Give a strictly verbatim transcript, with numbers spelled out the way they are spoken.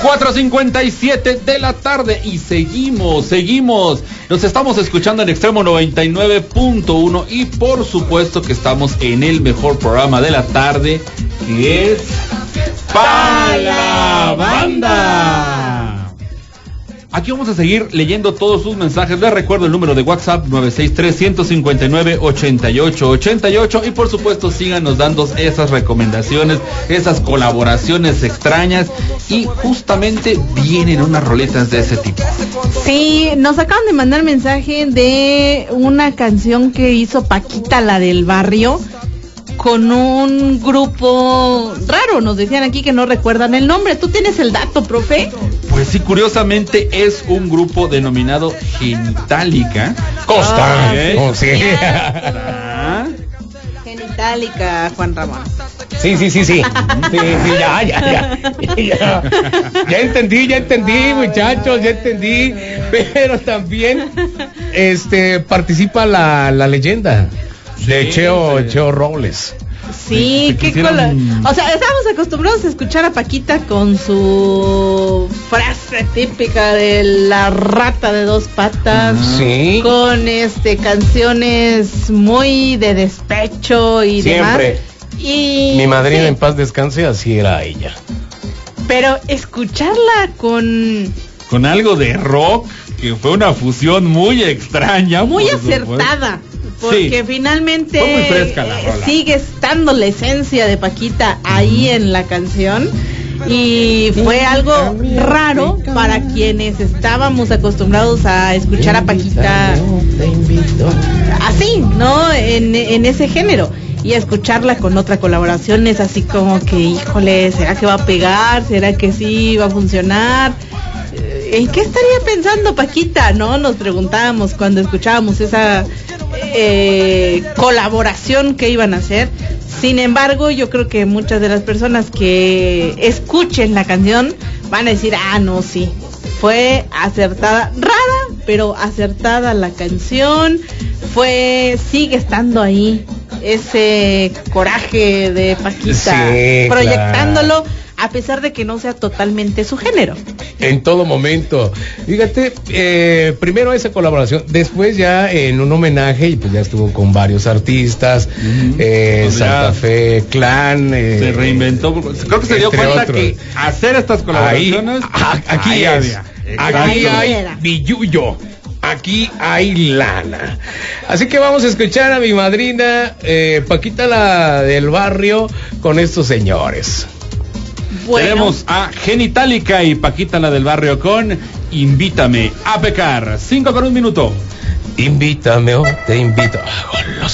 cuatro cincuenta y siete de la tarde y seguimos, seguimos. Nos estamos escuchando en Extremo noventa y nueve punto uno y por supuesto que estamos en el mejor programa de la tarde, que es Pa' la Banda. Aquí vamos a seguir leyendo todos sus mensajes. Les recuerdo el número de WhatsApp nueve seis tres, uno cinco nueve, ocho ocho ocho ocho y por supuesto síganos dando esas recomendaciones, esas colaboraciones extrañas y justamente vienen unas roletas de ese tipo. Sí, nos acaban de mandar mensaje de una canción que hizo Paquita, la del barrio, con un grupo raro. Nos decían aquí que no recuerdan el nombre. ¿Tú tienes el dato, profe? Pues sí, curiosamente es un grupo denominado Genitalica. Costa. Ah, ¿eh? Oh, sí. Ah. Genitalica, Juan Ramón. Sí, sí, sí, sí. Sí, sí, ya, ya, ya. Ya, ya entendí, ya entendí, muchachos, ya entendí. Pero también este participa la, la leyenda de sí, Cheo, sí. Cheo Robles. Sí, qué cola. O sea, estamos acostumbrados a escuchar a Paquita con su frase típica de la rata de dos patas, sí, con este canciones muy de despecho y siempre demás. Y mi madrina, sí, en paz descanse, así era ella. Pero escucharla con con algo de rock, que fue una fusión muy extraña, muy acertada. Porque sí, finalmente fue muy fresca la rola. Sigue estando la esencia de Paquita ahí en la canción. Y fue algo raro para quienes estábamos acostumbrados a escuchar a Paquita así, ¿no? En, en ese género. Y a escucharla con otra colaboración es así como que, híjole, ¿será que va a pegar? ¿Será que sí va a funcionar? ¿En qué estaría pensando Paquita? ¿No? Nos preguntábamos cuando escuchábamos esa eh, colaboración que iban a hacer. Sin embargo, yo creo que muchas de las personas que escuchen la canción van a decir, ah, no, sí, fue acertada, rara, pero acertada la canción, fue, sigue estando ahí ese coraje de Paquita, sí, proyectándolo, claro, a pesar de que no sea totalmente su género. En todo momento. Fíjate, eh, primero esa colaboración, después ya en un homenaje, y pues ya estuvo con varios artistas, uh-huh. eh, pues Santa Fe Clan. Eh, se reinventó, creo que se dio cuenta otros. que hacer estas colaboraciones, ahí, aquí ahí es, había. Aquí hay billuyo. Aquí hay lana. Así que vamos a escuchar a mi madrina, eh, Paquita, la del barrio, con estos señores. Bueno. Tenemos a Genitalica y Paquita, la del barrio, con Invítame a pecar. Cinco con un minuto. Invítame o te invito.